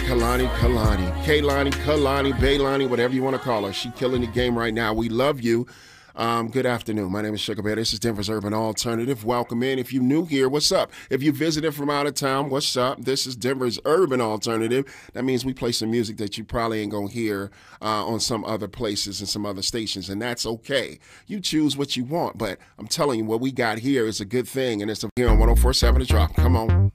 Kalani, Baylani, whatever you want to call her. She killing the game right now. We love you. Good afternoon. My name is Sugar Bear. This is Denver's Urban Alternative. Welcome in. If you're new here, what's up? If you visited from out of town, what's up? This is Denver's Urban Alternative. That means we play some music that you probably ain't going to hear on some other places and some other stations, and that's okay. You choose what you want, but I'm telling you, what we got here is a good thing, and it's here on 104.7 The Drop. Come on.